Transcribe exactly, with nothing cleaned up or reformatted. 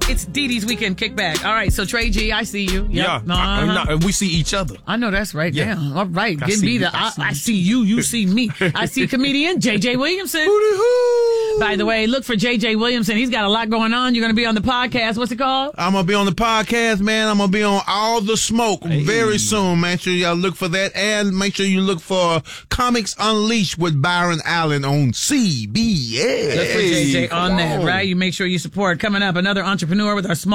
It's Dee Dee's Weekend Kickback. All right, so Trey G, I see you. Yep. Yeah, Uh-huh. I, I, I, we see each other. I know that's right. Yeah. Damn. All right, I give see me you. the. I I, see I you. see you. You see me. I see comedian J J Williamson. Hoo-dee-hoo. By the way, look for J J Williamson. He's got a lot going on. You're going to be on the podcast. What's it called? I'm going to be on the podcast, man. I'm going to be on All the Smoke Hey. very soon. Make sure y'all look for that. And make sure you look for Comics Unleashed with Byron Allen on C B S. Look for J J Come on that, on. right? You make sure you support. Coming up, another entrepreneur with our small